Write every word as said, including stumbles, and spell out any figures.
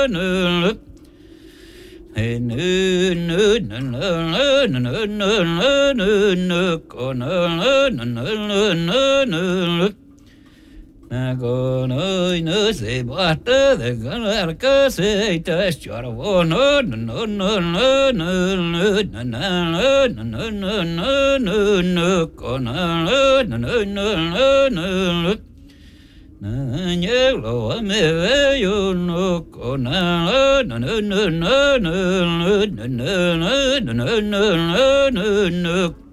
Go no no se basta de ganar que se te chorvo no no no no no no no no no no no no no con no no no no no na nhớ lo me ve yo no con no no no no no no no no no no no